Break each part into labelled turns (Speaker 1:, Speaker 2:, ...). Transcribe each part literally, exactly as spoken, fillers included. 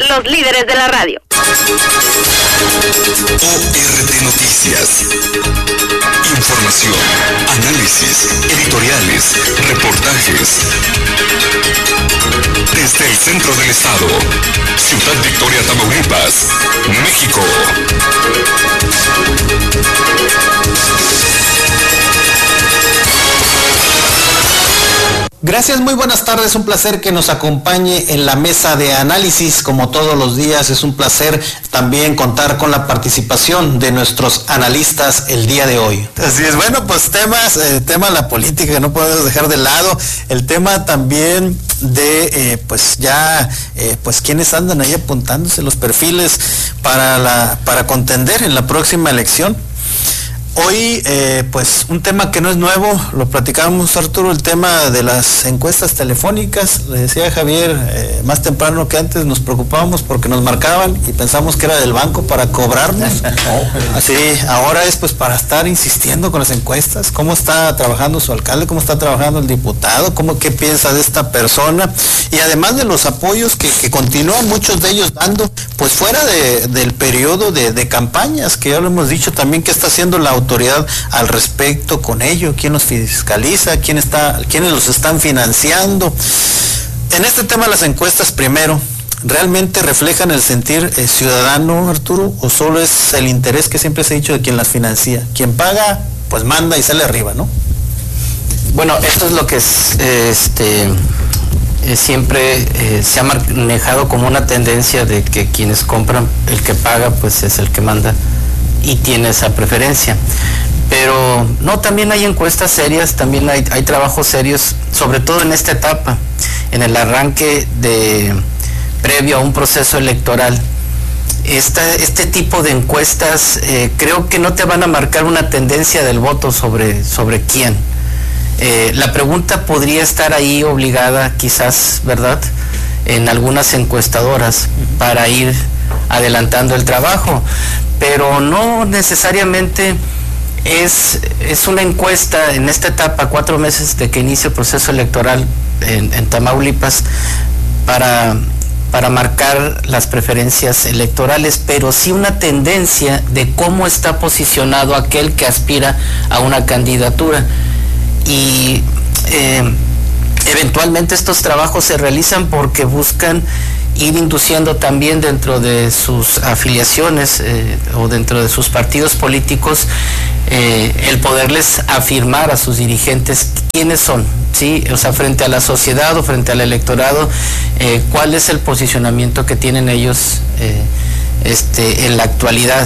Speaker 1: los líderes de la radio.
Speaker 2: O R T Noticias. Información, análisis, editoriales, reportajes. Desde el centro del estado, Ciudad Victoria, Tamaulipas, México.
Speaker 3: Gracias, muy buenas tardes, un placer que nos acompañe en la mesa de análisis, como todos los días. Es un placer también contar con la participación de nuestros analistas el día de hoy. Así es, bueno, pues temas, eh, tema de la política que no podemos dejar de lado, el tema también de, eh, pues ya, eh, pues quienes andan ahí apuntándose los perfiles para, la, para contender en la próxima elección. Hoy, eh, pues, un tema que no es nuevo, lo platicábamos, Arturo, el tema de las encuestas telefónicas. Le decía Javier, eh, más temprano que antes nos preocupábamos porque nos marcaban y pensamos que era del banco para cobrarnos. Así, ahora es pues para estar insistiendo con las encuestas. ¿Cómo está trabajando su alcalde? ¿Cómo está trabajando el diputado? ¿Cómo, qué piensa de esta persona? Y además de los apoyos que, que continúan muchos de ellos dando, pues fuera de, del periodo de, de campañas, que ya lo hemos dicho también, que está haciendo la autoridad al respecto con ello, quién los fiscaliza, quién está, quiénes los están financiando. En este tema las encuestas, primero, ¿realmente reflejan el sentir eh, ciudadano, Arturo, o solo es el interés que siempre se ha dicho de quien las financia? Quien paga, pues manda y sale arriba, ¿no?
Speaker 4: Bueno, esto es lo que es, este, eh, siempre eh, se ha manejado como una tendencia de que quienes compran, el que paga, pues es el que manda y tiene esa preferencia. Pero no, también hay encuestas serias, también hay, hay trabajos serios, sobre todo en esta etapa, en el arranque de previo a un proceso electoral. Esta, este tipo de encuestas eh, creo que no te van a marcar una tendencia del voto sobre, sobre quién. Eh, la pregunta podría estar ahí obligada, quizás, ¿verdad?, en algunas encuestadoras para ir adelantando el trabajo, pero no necesariamente es, es una encuesta en esta etapa, cuatro meses de que inicia el proceso electoral en, en Tamaulipas, para, para marcar las preferencias electorales, pero sí una tendencia de cómo está posicionado aquel que aspira a una candidatura. Y eh, eventualmente estos trabajos se realizan porque buscan ir induciendo también dentro de sus afiliaciones eh, o dentro de sus partidos políticos eh, el poderles afirmar a sus dirigentes quiénes son, ¿sí? O sea, frente a la sociedad o frente al electorado, eh, cuál es el posicionamiento que tienen ellos eh, este, en la actualidad.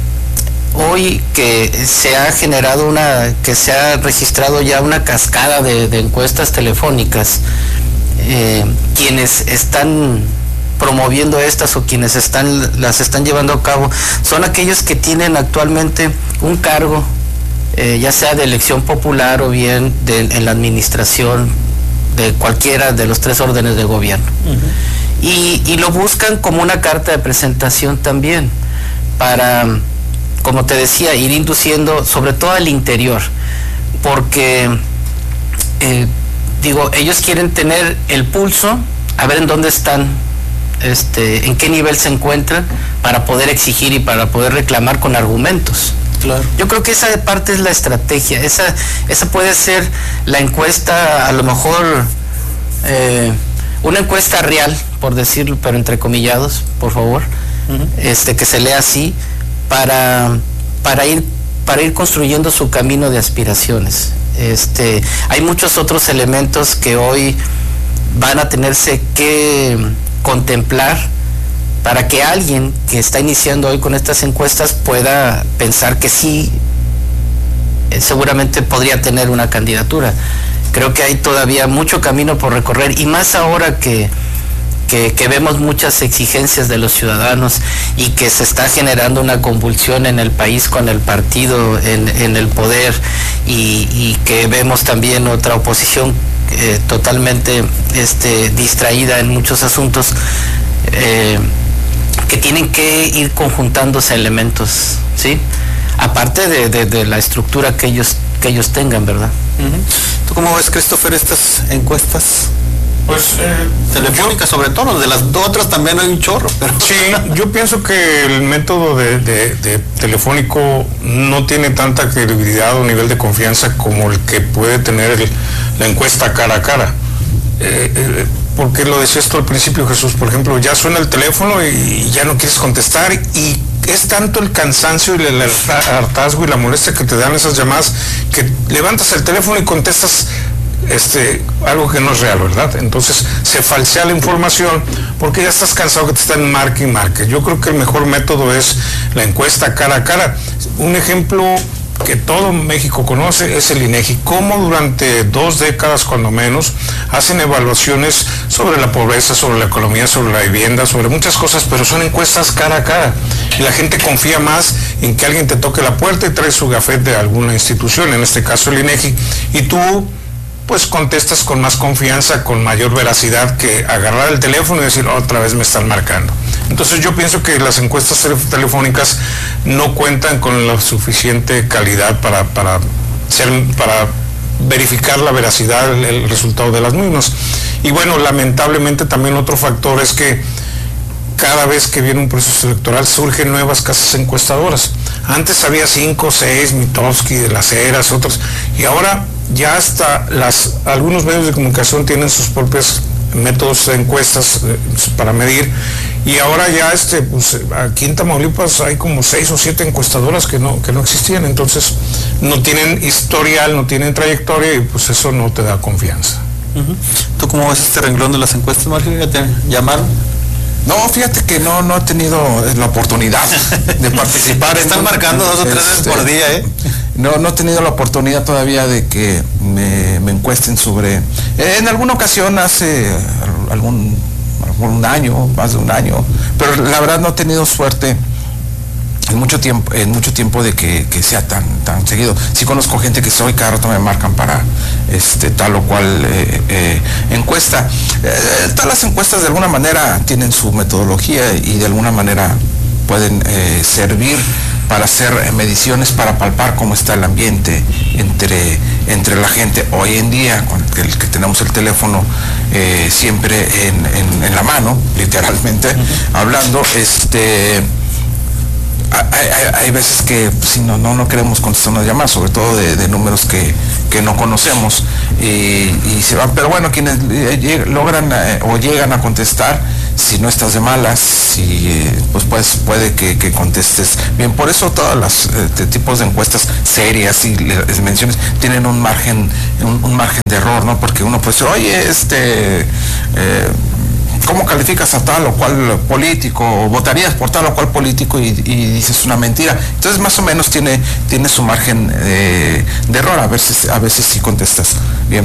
Speaker 4: Hoy que se ha generado una, que se ha registrado ya una cascada de, de encuestas telefónicas, eh, quienes están promoviendo estas o quienes están las están llevando a cabo son aquellos que tienen actualmente un cargo, eh, ya sea de elección popular o bien de, en la administración de cualquiera de los tres órdenes de gobierno. Uh-huh. y, y lo buscan como una carta de presentación también, para, como te decía, ir induciendo sobre todo al interior, porque eh, digo, ellos quieren tener el pulso, a ver en dónde están, este, en qué nivel se encuentran, para poder exigir y para poder reclamar con argumentos. Claro. Yo creo que esa parte es la estrategia, esa, esa puede ser la encuesta, a lo mejor eh, una encuesta real, por decirlo, pero entrecomillados, por favor, uh-huh. este, que se lea así, para, para ir, para ir construyendo su camino de aspiraciones. Este, hay muchos otros elementos que hoy van a tenerse que contemplar para que alguien que está iniciando hoy con estas encuestas pueda pensar que sí, eh, seguramente podría tener una candidatura. Creo que hay todavía mucho camino por recorrer, y más ahora que, que, que vemos muchas exigencias de los ciudadanos y que se está generando una convulsión en el país con el partido en, en el poder, y, y que vemos también otra oposición eh, totalmente este, distraída en muchos asuntos. Eh, que tienen que ir conjuntándose elementos, ¿sí? Aparte de, de, de la estructura que ellos, que ellos tengan, ¿verdad?
Speaker 3: Uh-huh. ¿Tú cómo ves, Christopher, estas encuestas? Pues eh, telefónica sobre todo, de las otras también hay un chorro, pero...
Speaker 1: Sí, yo pienso que el método de, de, de telefónico no tiene tanta credibilidad o nivel de confianza como el que puede tener el, la encuesta cara a cara. Eh, eh, porque lo decías tú al principio, Jesús, por ejemplo, ya suena el teléfono y ya no quieres contestar, y es tanto el cansancio y el hartazgo y la molestia que te dan esas llamadas que levantas el teléfono y contestas Este, algo que no es real, ¿verdad? Entonces se falsea la información porque ya estás cansado que te están marque y marque. Yo creo que el mejor método es la encuesta cara a cara. Un ejemplo que todo México conoce es el INEGI, cómo durante dos décadas cuando menos hacen evaluaciones sobre la pobreza, sobre la economía, sobre la vivienda, sobre muchas cosas, pero son encuestas cara a cara y la gente confía más en que alguien te toque la puerta y trae su gafete de alguna institución, en este caso el INEGI, y tú pues contestas con más confianza, con mayor veracidad que agarrar el teléfono y decir otra vez me están marcando. Entonces yo pienso que las encuestas telefónicas no cuentan con la suficiente calidad para, para, ser, para verificar la veracidad, el, el resultado de las mismas. Y bueno, lamentablemente también otro factor es que cada vez que viene un proceso electoral surgen nuevas casas encuestadoras. Antes había cinco, seis, Mitofsky, de las Heras, otros, y ahora ya hasta las, algunos medios de comunicación tienen sus propios métodos de encuestas eh, para medir, y ahora ya este, pues, aquí en Tamaulipas hay como seis o siete encuestadoras que no, que no existían, entonces no tienen historial, no tienen trayectoria, y pues eso no te da confianza.
Speaker 3: Uh-huh. ¿Tú cómo ves este renglón de las encuestas, Martín? ¿Ya te llamaron?
Speaker 5: No, fíjate que no, no he tenido la oportunidad de participar.
Speaker 3: Están en, marcando dos o tres veces este, por día, ¿eh?
Speaker 5: No, no he tenido la oportunidad todavía de que me, me encuesten sobre... Eh, en alguna ocasión hace algún, algún año, más de un año, pero la verdad no he tenido suerte en mucho tiempo, en mucho tiempo de que, que sea tan, tan seguido. Sí conozco gente que hoy cada rato me marcan para este tal o cual eh, eh, encuesta. Eh, todas las encuestas de alguna manera tienen su metodología y de alguna manera pueden eh, servir para hacer mediciones, para palpar cómo está el ambiente entre, entre la gente. Hoy en día, con el que tenemos el teléfono eh, siempre en, en, en la mano, literalmente uh-huh. hablando, este... Hay, hay, hay veces que pues, si no, no, no queremos contestar una llamada, sobre todo de, de números que, que no conocemos, y, y se van, pero bueno, quienes lleg, logran eh, o llegan a contestar, si no estás de malas, si, eh, pues, pues puede que, que contestes bien. Por eso todos los eh, tipos de encuestas serias y les menciones tienen un margen, un, un margen de error, ¿no? Porque uno puede decir, oye, este... Eh, ¿cómo calificas a tal o cual político? O votarías por tal o cual político y, y dices una mentira. Entonces más o menos tiene, tiene su margen eh, de error. A veces, a veces sí contestas bien.